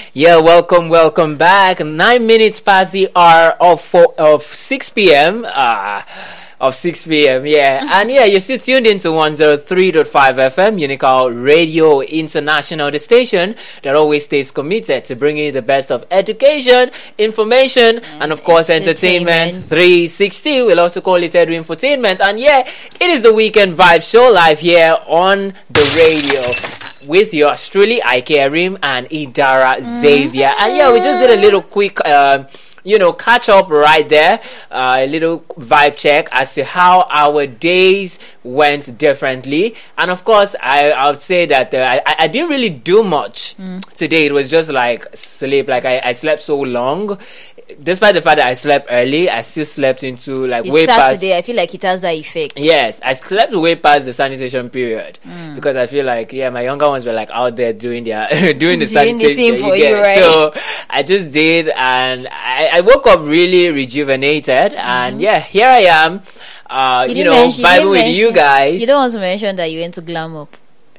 Yeah, welcome back. 9 minutes past the hour of 6 p.m. Of 6 p.m. Yeah, and yeah, you're still tuned into 103.5 FM, Unical Radio International, the station that always stays committed to bringing you the best of education, information, and of course entertainment. 360. We'll also call it Edu Infotainment. And yeah, it is the Weekend Vibe Show live here on the radio with yours truly, Ike Arim and Idara Xavier. And yeah, we just did a little quick catch up right there, a little vibe check as to how our days went differently. And of course, I would say that I didn't really do much today. It was just like sleep. Like I slept so long. Despite the fact that I slept early, I still slept into like it's way past. Saturday. I feel like it has that effect. Yes, I slept way past the sanitation period because I feel like my younger ones were like out there doing their doing the sanitation thing for you, right? So I just did, and I woke up really rejuvenated, and yeah, here I am. Vibing with you guys. You don't want to mention that you went to Glam Up.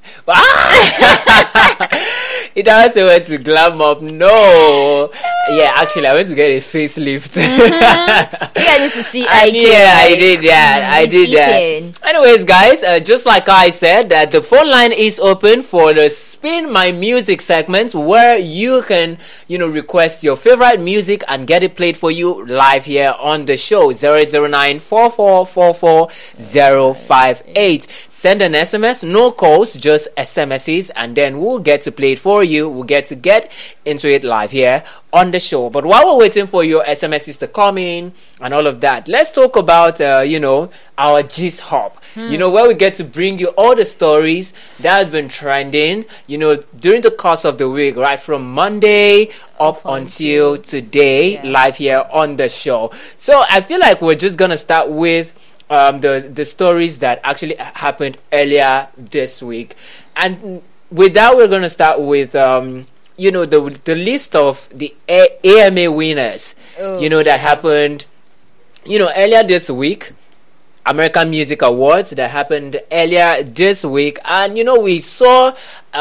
It also went to Glam Up. No. Yeah, actually, I went to get a facelift. You guys need to see Ike. Yeah, I did that. I did that. Anyways, guys, just like I said, that the phone line is open for the Spin My Music segment, where you can, request your favorite music and get it played for you live here on the show. 0809 4444 058. Send an SMS, no calls, just SMSs, and then we'll get to play it for you. We'll get to get into it live here on the show. But while we're waiting for your SMSs to come in and all of that, let's talk about our Gist Hub. Where we get to bring you all the stories that have been trending during the course of the week, right from Monday up until today, live here on the show. So I feel like we're just gonna start with the stories that actually happened earlier this week, and with that we're gonna start with the list of the AMA winners that happened earlier this week. American Music Awards that happened earlier this week, and we saw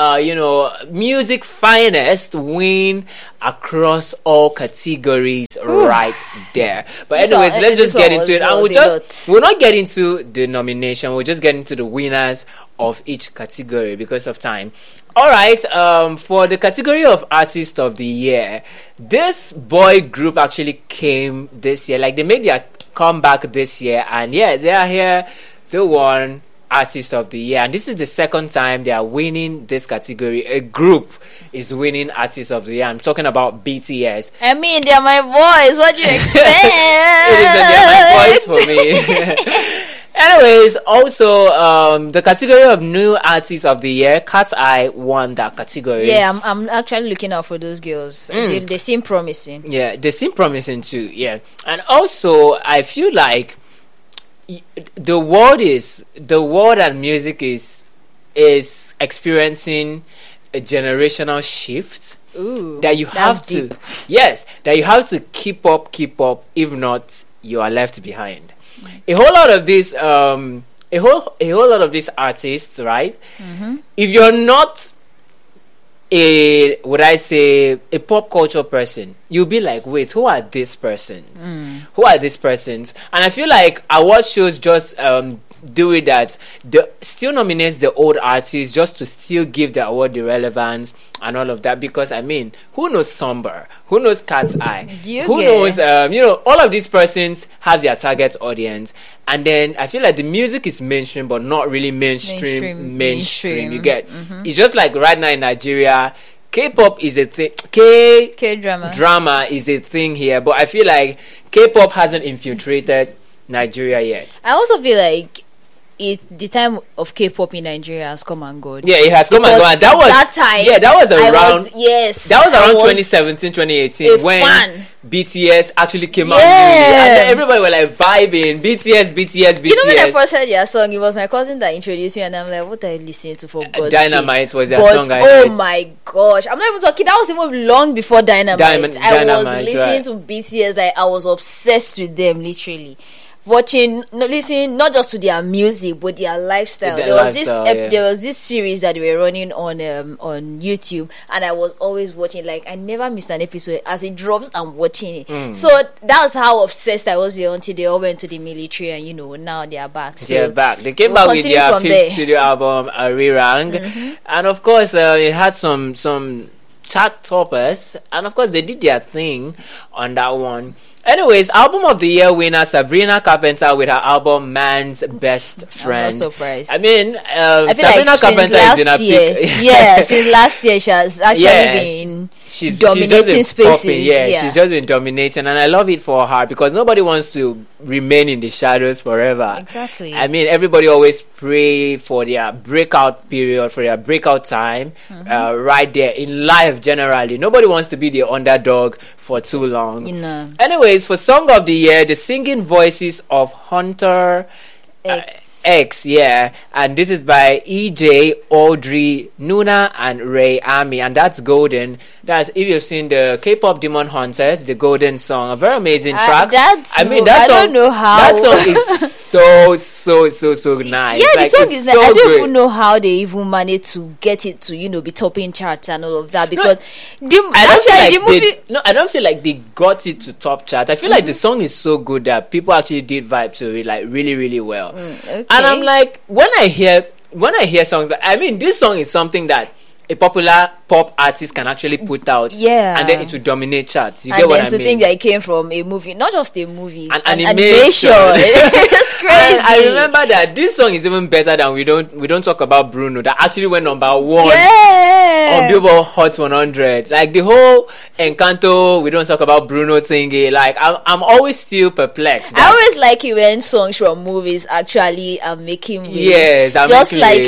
music finest win across all categories right there. But anyways, let's just get into it, and we'll not get into the nomination, we'll just get into the winners of each category because of time. All right, for the category of Artist of the Year, this boy group actually came this year. Like, they made their comeback this year, and yeah, they are here. They won Artist of the Year, and this is the second time they are winning this category. A group is winning Artist of the Year. I'm talking about BTS. I mean, they're my boys. What do you expect? It is that they're my boys for me. Anyways, also the category of New Artist of the Year, Cat's Eye won that category. Yeah, I'm actually looking out for those girls. They seem promising. Yeah, they seem promising too. Yeah, and also I feel like the world and music is experiencing a generational shift. Ooh, that you have to, that you have to keep up. If not, you are left behind. A whole lot of these artists, right? If you're not a pop culture person, you'll be like, wait, who are these persons? And I feel like award shows just do it that still nominates the old artists just to still give the award the relevance and all of that, because I mean, who knows Somber, who knows Cat's Eye, who knows all of these persons have their target audience, and then I feel like the music is mainstream but not really mainstream. You get it's just like right now in Nigeria, K-pop is a thing. K-drama is a thing here, but I feel like K-pop hasn't infiltrated Nigeria yet. I also feel like the time of K-pop in Nigeria has come and gone. Yeah, it has come and gone. That was around 2017, 2018 when BTS actually came out. And then everybody were like vibing BTS. When I first heard your song, it was my cousin that introduced me, and I'm like, what are you listening to for God's Dynamite sake? Was their song. Oh my gosh, I'm not even talking. That was even long before Dynamite. I was listening to BTS, like I was obsessed with them, literally. listening not just to their music but their lifestyle. There was this series that they were running on YouTube, and I was always watching. Like, I never missed an episode. As it drops, I'm watching it. So that was how obsessed I was with until they all went to the military, and now they are back. So they're back. They came back with their fifth studio album, Rirang, and of course it had some chart toppers, and of course they did their thing on that one. Anyways, album of the year winner Sabrina Carpenter with her album Man's Best Friend. I'm not surprised. I mean, I feel Sabrina like Carpenter is in a peak. Yeah, since last year she has actually been dominating spaces. She's just been dominating, and I love it for her because nobody wants to remain in the shadows forever. Exactly. I mean, everybody always pray for their breakout period, for their breakout time, right there in life generally. Nobody wants to be the underdog for too long. Anyways, for Song of the Year, the singing voices of Hunter X, and this is by EJ, Audrey, Nuna, and Ray Army, and that's Golden. That's, if you've seen the K-pop Demon Hunters, the Golden song, a very amazing track. I don't know how that song is so nice. Yeah, the song is nice. I don't even know how they even managed to get it to be topping charts and all of that, because I don't feel like they got it to top chart. I feel like the song is so good that people actually did vibe to it like really, really well. Okay. And I'm like, when I hear songs, I mean, this song is something that a popular pop artist can actually put out, and then it will dominate charts. You get what I mean? And then to think that it came from a movie, not just a movie, an animation. It's crazy. And I remember that this song is even better than we don't talk about Bruno, that actually went number 1 on Billboard Hot 100. Like the whole Encanto, we don't talk about Bruno thingy. Like I'm always still perplexed. I always like it when songs from movies actually are making waves. Yes, just like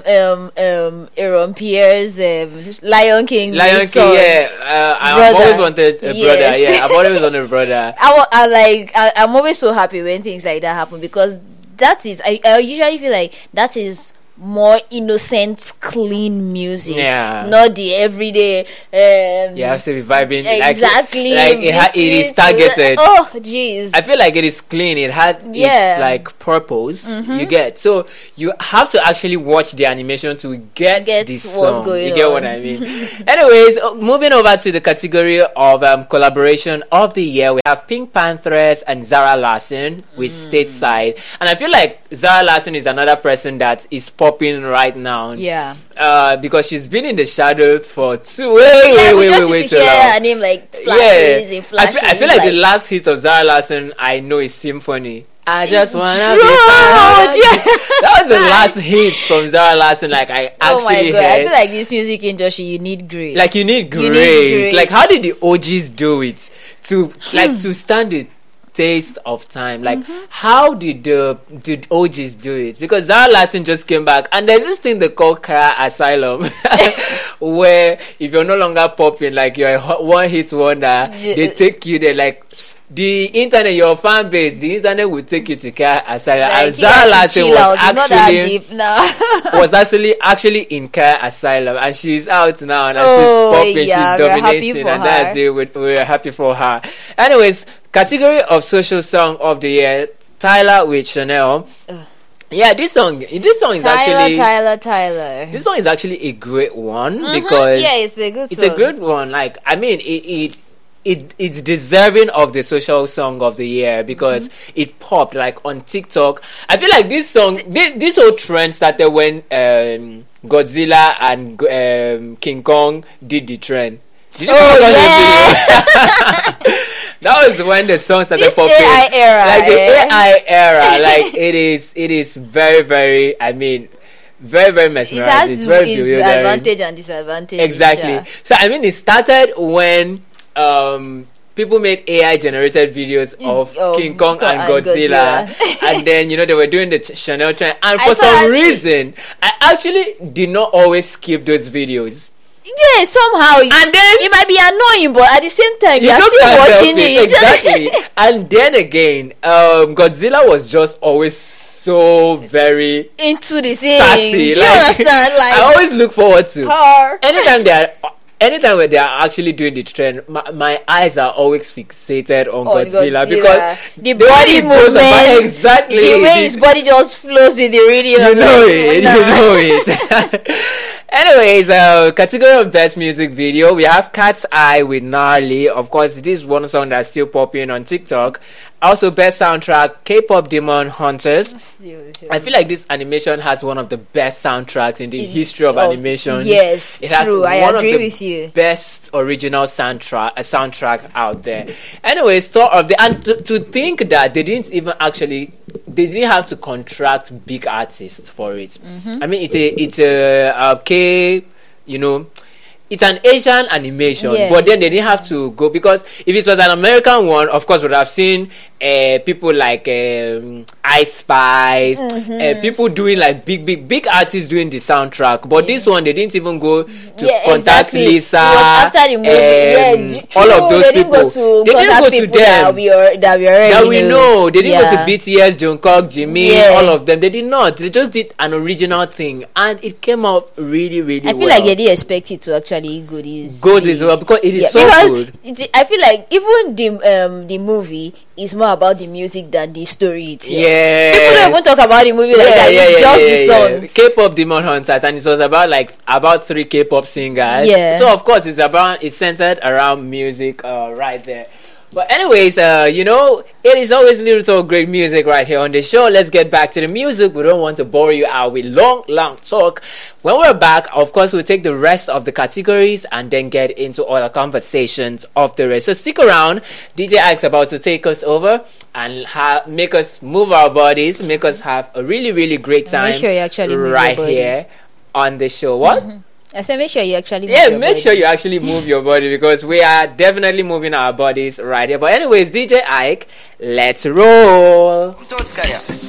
Aaron Pierre's Lion King. I've always wanted a brother. Yeah, I've always wanted a brother. I'm always so happy when things like that happen, because that is I usually feel like that is more innocent, clean music, not the everyday. You have to be vibing exactly. It is targeted. Oh, jeez. I feel like it is clean. It has its like purpose. You get, so you have to actually watch the animation to get this song. You get what I mean? Anyways, moving over to the category of collaboration of the year, we have Pink Panthers and Zara Larsson with Stateside, and I feel like Zara Larsson is another person that is popping right now, because she's been in the shadows for way too long. Her name like flashes. I feel like the last hit of Zara Larsson I know is Symphony. I just wanna be that was the last hit from Zara Larsson. Like, I actually heard. I feel like this music industry, you need grace. Like, you need grace. Like, how did the OGs do it to stand it taste of time? Like, how did the OGs do it? Because Zara Larsson just came back, and there's this thing they call Kaya Asylum, where if you're no longer popping, like you're a one hit wonder, they take you there. Like, the internet, your fan base, the internet will take you to Kaya Asylum. And Zara Larsson was actually in Kaya Asylum, and she's out now, and she's popping, she's dominating, and that's it. We're happy for her. Anyways, category of social song of the year, Tyler with Chanel. Yeah, this song is actually Tyler. This song is actually a great one, because it's a good song. It's a good one. Like, I mean, it's deserving of the social song of the year, because it popped like on TikTok. I feel like this song, this whole trend started when Godzilla and King Kong did the trend. Did you that was when the song started popping. AI era, like the AI era. Like, it is very, very, I mean, very, very mesmerizing. It's very beautiful. Advantage and disadvantage. Exactly. So I mean, it started when people made AI generated videos of King Kong and Godzilla. And then, they were doing the Chanel trend, and for some reason I actually did not always skip those videos. Yeah, somehow. And then it might be annoying, but at the same time, you're still watching it. Exactly. And then again, Godzilla was just always so very into the thing. Sassy. Do you understand? Like, I always look forward to her. anytime there are anytime when they are actually doing the trend, my eyes are always fixated on Godzilla because the body movement, exactly the way his body just flows with the rhythm. You know it. Anyways, category of best music video, we have Cat's Eye with Gnarly. Of course, this is one song that's still popping on TikTok. Also, best soundtrack, K-pop Demon Hunters. I feel like this animation has one of the best soundtracks in the history of animation. Yes, it true. I agree with you. Best original soundtrack out there. Anyways, to think that they didn't have to contract big artists for it. I mean, it's a it's an Asian animation, but then they didn't have to go, because if it was an American one, of course, we would have seen people like Ice Spice, people doing like big artists doing the soundtrack. But this one, they didn't even go to contact Lisa. After the movie, all of those people. They didn't go to them that we know. They didn't go to BTS, Jungkook, Jimin, all of them. They did not. They just did an original thing, and it came out really, really well. I feel like they didn't expect it to actually good as well, because it is so good. I feel like even the movie is more about the music than the story itself. Yeah, people don't even talk about the movie like that. It's just the songs. K-pop Demon Hunters, and it was about 3 K-pop singers. Yeah. So of course it's centered around music, right there. But anyways, it is always little to great music right here on the show. Let's get back to the music. We don't want to bore you out with long talk. When we're back, of course, we'll take the rest of the categories and then get into all the conversations of the rest. So stick around. DJ Ike's about to take us over and make us move our bodies, make us have a really, really great time. Make sure you actually move right your body here on the show. What? I said make sure you actually move your body. Make sure you actually move your body, because we are definitely moving our bodies right here. But anyways, DJ Ike, let's roll.